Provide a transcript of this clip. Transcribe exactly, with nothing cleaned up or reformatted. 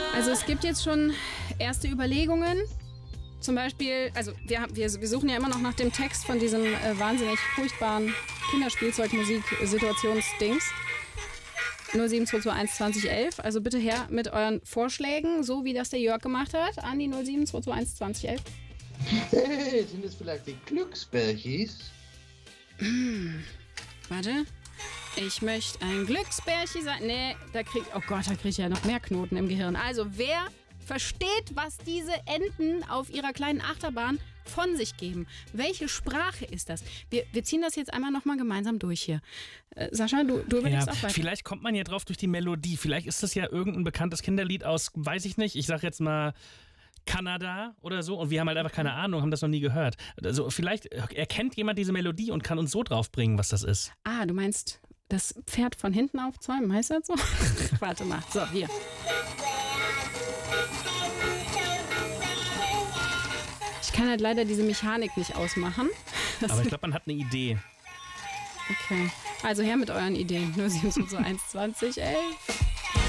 Also es gibt jetzt schon erste Überlegungen. Zum Beispiel, also wir, wir, wir suchen ja immer noch nach dem Text von diesem äh, wahnsinnig furchtbaren Kinderspielzeugmusik-Situationsdings. null sieben zwei zwei eins zwanzig elf. Also bitte her mit euren Vorschlägen, so wie das der Jörg gemacht hat, an die null sieben zwei zwei eins zwanzig elf. Hey, sind das vielleicht die Glücksbärchis? Hm, warte. Ich möchte ein Glücksbärchen sein. Nee, da krieg, oh Gott, da kriege ich ja noch mehr Knoten im Gehirn. Also, wer versteht, was diese Enten auf ihrer kleinen Achterbahn von sich geben? Welche Sprache ist das? Wir, wir ziehen das jetzt einmal nochmal gemeinsam durch hier. Äh, Sascha, du, du überlegst ja, auch weiter. Vielleicht kommt man ja drauf durch die Melodie. Vielleicht ist das ja irgendein bekanntes Kinderlied aus, weiß ich nicht, ich sag jetzt mal Kanada oder so, und wir haben halt einfach keine Ahnung, haben das noch nie gehört. Also vielleicht erkennt jemand diese Melodie und kann uns so drauf bringen, was das ist. Ah, du meinst das Pferd von hinten aufzäumen, heißt das so? Warte mal, so, hier. Ich kann halt leider diese Mechanik nicht ausmachen. Das Aber ich glaube, man hat eine Idee. Okay, also her mit euren Ideen. null sieben zwei zwei eins zwanzig elf.